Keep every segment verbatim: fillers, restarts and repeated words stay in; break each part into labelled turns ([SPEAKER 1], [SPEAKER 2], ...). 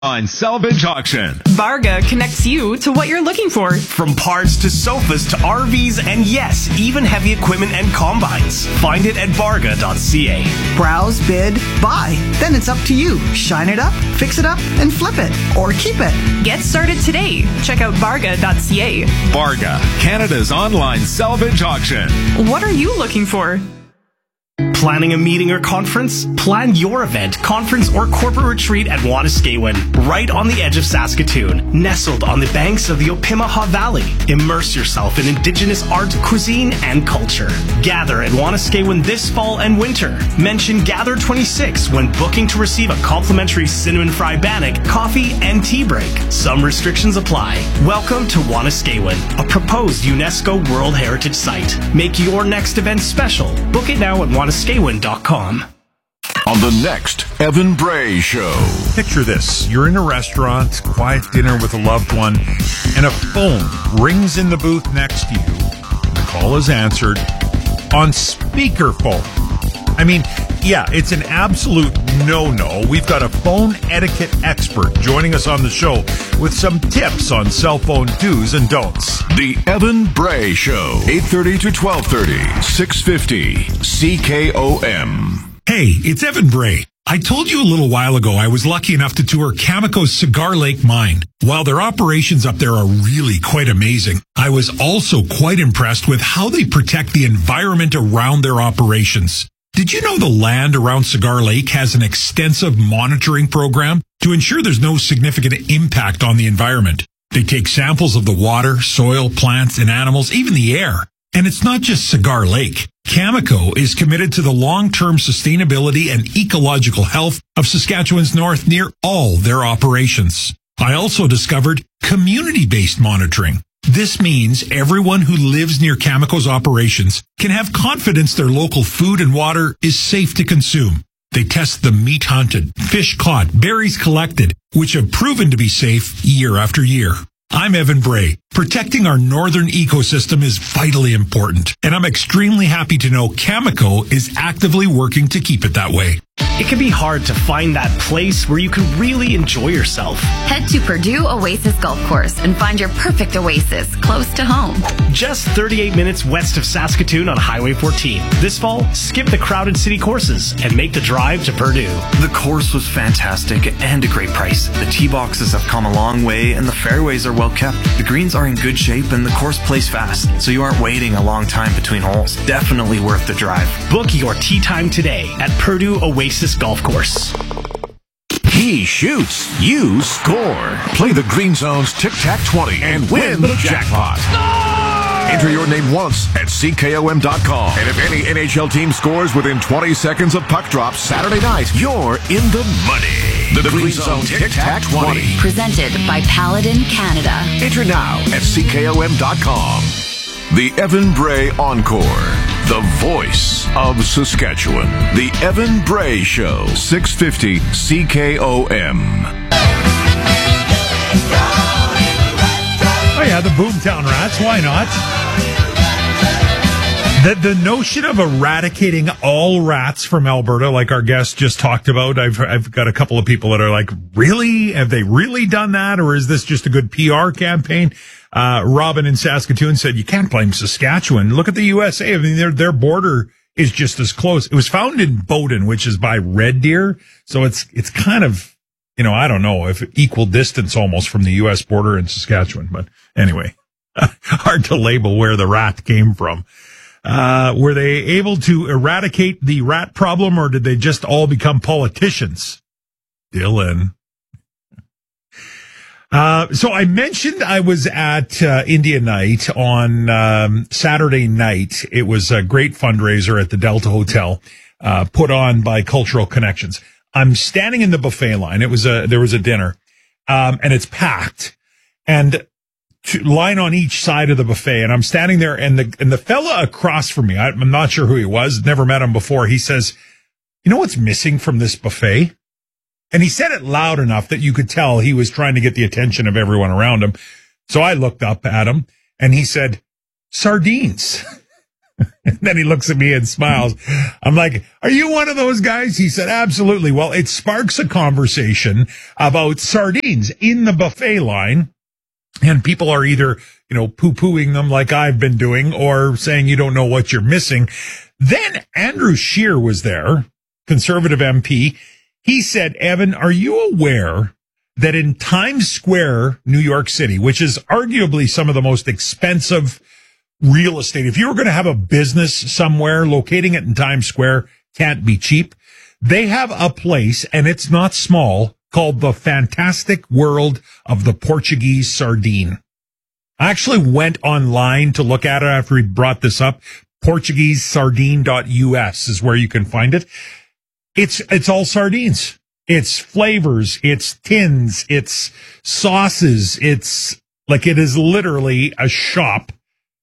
[SPEAKER 1] On Salvage Auction.
[SPEAKER 2] Varga connects you to what you're looking for.
[SPEAKER 3] From parts to sofas to R Vs and yes, even heavy equipment and combines. Find it at varga dot c a.
[SPEAKER 4] Browse, bid, buy. Then it's up to you. Shine it up, fix it up, and flip it. Or keep it.
[SPEAKER 2] Get started today. Check out varga dot c a.
[SPEAKER 1] Varga, Canada's online salvage auction.
[SPEAKER 2] What are you looking for?
[SPEAKER 3] Planning a meeting or conference? Plan your event, conference, or corporate retreat at Waniskewin, right on the edge of Saskatoon, nestled on the banks of the Opimihaw Valley. Immerse yourself in Indigenous art, cuisine, and culture. Gather at Waniskewin this fall and winter. Mention Gather twenty-six when booking to receive a complimentary cinnamon fry bannock, coffee, and tea break. Some restrictions apply. Welcome to Waniskewin, a proposed UNESCO World Heritage Site. Make your next event special. Book it now at waniskewin dot com.
[SPEAKER 5] On the next Evan Bray Show.
[SPEAKER 6] Picture this. You're in a restaurant, quiet dinner with a loved one, and a phone rings in the booth next to you. The call is answered on speakerphone. I mean, yeah, it's an absolute no-no. We've got a phone etiquette expert joining us on the show with some tips on cell phone do's and don'ts.
[SPEAKER 5] The Evan Bray Show, eight thirty to twelve thirty, six fifty, C K O M.
[SPEAKER 7] Hey, it's Evan Bray. I told you a little while ago I was lucky enough to tour Cameco's Cigar Lake mine. While their operations up there are really quite amazing, I was also quite impressed with how they protect the environment around their operations. Did you know the land around Cigar Lake has an extensive monitoring program to ensure there's no significant impact on the environment? They take samples of the water, soil, plants, and animals, even the air. And it's not just Cigar Lake. Cameco is committed to the long-term sustainability and ecological health of Saskatchewan's north near all their operations. I also discovered community-based monitoring. This means everyone who lives near Cameco's operations can have confidence their local food and water is safe to consume. They test the meat hunted, fish caught, berries collected, which have proven to be safe year after year. I'm Evan Bray. Protecting our northern ecosystem is vitally important, and I'm extremely happy to know Cameco is actively working to keep it that way.
[SPEAKER 3] It can be hard to find that place where you can really enjoy yourself.
[SPEAKER 8] Head to Purdue Oasis Golf Course and find your perfect oasis close to home.
[SPEAKER 3] Just thirty-eight minutes west of Saskatoon on Highway fourteen. This fall, skip the crowded city courses and make the drive to Purdue.
[SPEAKER 9] The course was fantastic and a great price. The tee boxes have come a long way and the fairways are well kept. The greens are in good shape and the course plays fast, so you aren't waiting a long time between holes. Definitely worth the drive.
[SPEAKER 3] Book your tee time today at Purdue Oasis Golf Course.
[SPEAKER 5] He shoots, you score. Play the Green Zone's Tic Tac twenty and win the jackpot. Enter your name once at C K O M dot com. And if any N H L team scores within twenty seconds of puck drop Saturday night, you're in the money. The, the Green Zone Tic Tac twenty.
[SPEAKER 8] Presented by Paladin Canada.
[SPEAKER 5] Enter now at C K O M dot com. The Evan Bray Encore. The voice of Saskatchewan. The Evan Bray Show. six fifty C K O M.
[SPEAKER 6] Oh yeah, the Boomtown Rats. Why not? The, the notion of eradicating all rats from Alberta, like our guest just talked about, I've I've got a couple of people that are like, really? Have they really done that? Or is this just a good P R campaign? Uh, Robin in Saskatoon said, you can't blame Saskatchewan. Look at the U S A. I mean, their, their border is just as close. It was found in Bowden, which is by Red Deer. So it's, it's kind of, you know, I don't know if equal distance almost from the U S border in Saskatchewan. But anyway, hard to label where the rat came from. Uh, were they able to eradicate the rat problem, or did they just all become politicians? Dylan. Uh, so I mentioned I was at uh, India Night on um, Saturday night. It was a great fundraiser at the Delta Hotel, uh, put on by Cultural Connections. I'm standing in the buffet line. It was a there was a dinner, um, and it's packed, and to line on each side of the buffet. And I'm standing there, and the and the fella across from me, I'm not sure who he was, never met him before. He says, "You know what's missing from this buffet?" And he said it loud enough that you could tell he was trying to get the attention of everyone around him. So I looked up at him, and he said, "Sardines." And then he looks at me and smiles. I'm like, are you one of those guys? He said, absolutely. Well, it sparks a conversation about sardines in the buffet line. And people are either, you know, poo-pooing them like I've been doing or saying you don't know what you're missing. Then Andrew Scheer was there, conservative M P. He said, Evan, are you aware that in Times Square, New York City, which is arguably some of the most expensive real estate, if you were going to have a business somewhere, locating it in Times Square can't be cheap. They have a place, and it's not small, called the Fantastic World of the Portuguese Sardine. I actually went online to look at it after he brought this up. Portuguese sardine dot U S is where you can find it. It's, it's all sardines. It's flavors, it's tins, it's sauces. It's like, it is literally a shop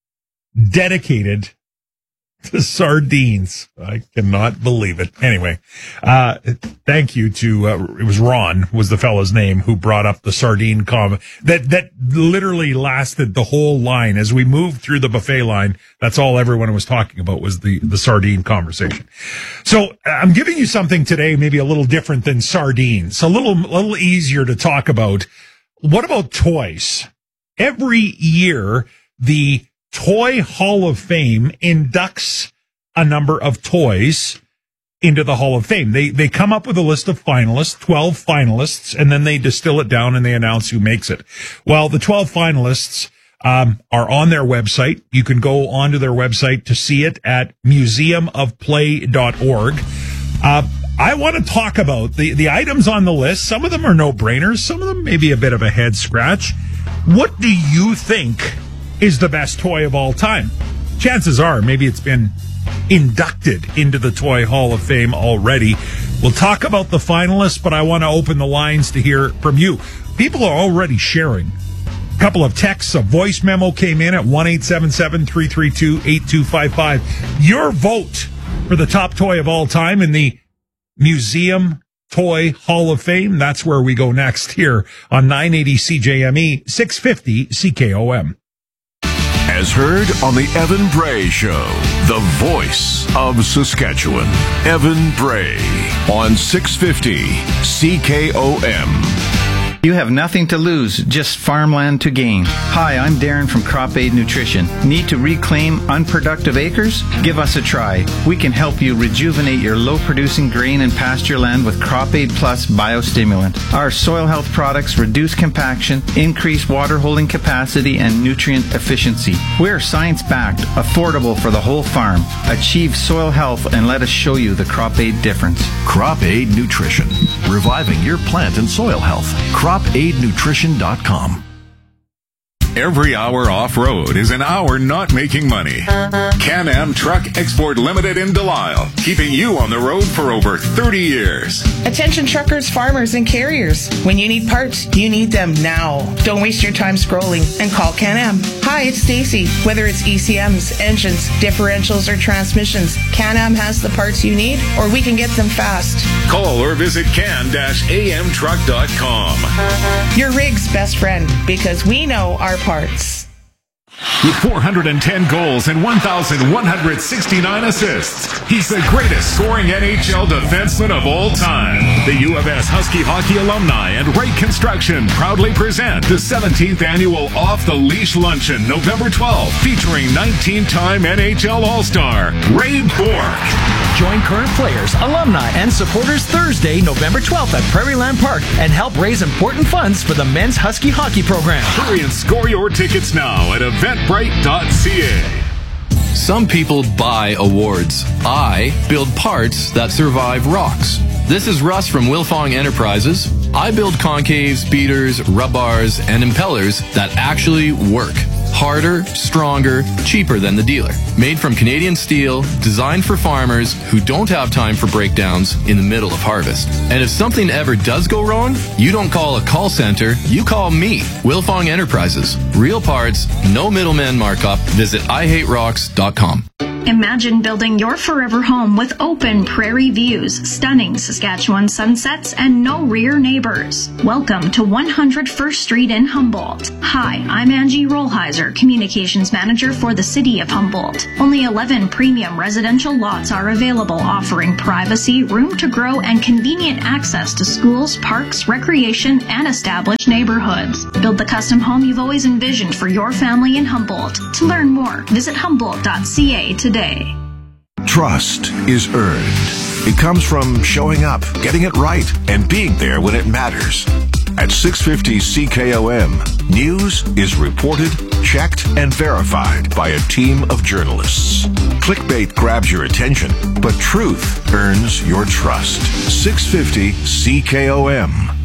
[SPEAKER 6] dedicated to sardines. I cannot believe it. Anyway, uh, thank you to, uh, it was Ron was the fellow's name who brought up the sardine com that, that literally lasted the whole line. As we moved through the buffet line, that's all everyone was talking about was the, the sardine conversation. So I'm giving you something today, maybe a little different than sardines, a little, a little easier to talk about. What about toys? Every year, the Toy Hall of Fame inducts a number of toys into the Hall of Fame. They they come up with a list of finalists, twelve finalists, and then they distill it down and they announce who makes it. Well, the twelve finalists um, are on their website. You can go onto their website to see it at museum of play dot org. Uh, I want to talk about the, the items on the list. Some of them are no-brainers. Some of them may be a bit of a head scratch. What do you think is the best toy of all time? Chances are maybe it's been inducted into the Toy Hall of Fame already. We'll talk about the finalists, but I want to open the lines to hear from you. People are already sharing. A couple of texts, a voice memo came in at one eight seven seven, three three two, eight two five five. Your vote for the top toy of all time in the Museum Toy Hall of Fame. That's where we go next here on nine eighty C J M E, six fifty C K O M.
[SPEAKER 5] As heard on the Evan Bray Show, the voice of Saskatchewan, Evan Bray on six fifty C K O M.
[SPEAKER 10] You have nothing to lose, just farmland to gain. Hi, I'm Darren from Crop Aid Nutrition. Need to reclaim unproductive acres? Give us a try. We can help you rejuvenate your low-producing grain and pasture land with Crop Aid Plus biostimulant. Our soil health products reduce compaction, increase water holding capacity, and nutrient efficiency. We're science-backed, affordable for the whole farm. Achieve soil health and let us show you the Crop Aid difference.
[SPEAKER 5] Crop Aid Nutrition, reviving your plant and soil health. crop aid nutrition dot com.
[SPEAKER 1] Every hour off-road is an hour not making money. Can-Am Truck Export Limited in Delisle, keeping you on the road for over thirty years.
[SPEAKER 11] Attention truckers, farmers, and carriers. When you need parts, you need them now. Don't waste your time scrolling and call Can-Am. Hi, it's Stacy. Whether it's E C Ms, engines, differentials, or transmissions, Can-Am has the parts you need, or we can get them fast.
[SPEAKER 1] Call or visit can dash a m truck dot com.
[SPEAKER 11] Your rig's best friend, because we know our parts.
[SPEAKER 1] With four hundred ten goals and one thousand one hundred sixty-nine assists, he's the greatest scoring N H L defenseman of all time. The U of S Husky Hockey alumni and Wright Construction proudly present the seventeenth annual Off the Leash Luncheon, November twelfth, featuring nineteen-time N H L All-Star Ray Bourque.
[SPEAKER 12] Join current players, alumni, and supporters Thursday, November twelfth at Prairie Land Park and help raise important funds for the men's Husky hockey program.
[SPEAKER 1] Hurry and score your tickets now at eventbrite dot c a.
[SPEAKER 13] Some people buy awards. I build parts that survive rocks. This is Russ from Wilfong Enterprises. I build concaves, beaters, rub bars, and impellers that actually work. Harder, stronger, cheaper than the dealer. Made from Canadian steel, designed for farmers who don't have time for breakdowns in the middle of harvest. And if something ever does go wrong, you don't call a call center, you call me, Wilfong Enterprises. Real parts, no middleman markup. Visit i hate rocks dot com.
[SPEAKER 14] Imagine building your forever home with open prairie views, stunning Saskatchewan sunsets, and no rear neighbors. Welcome to one hundred first Street in Humboldt. Hi, I'm Angie Rollheiser Kaiser, Communications Manager for the City of Humboldt. Only eleven premium residential lots are available, offering privacy, room to grow, and convenient access to schools, parks, recreation, and established neighborhoods. Build the custom home you've always envisioned for your family in Humboldt. To learn more, visit humboldt dot c a today.
[SPEAKER 5] Trust is earned. It comes from showing up, getting it right, and being there when it matters. At six fifty C K O M, news is reported, checked, and verified by a team of journalists. Clickbait grabs your attention, but truth earns your trust. six fifty C K O M.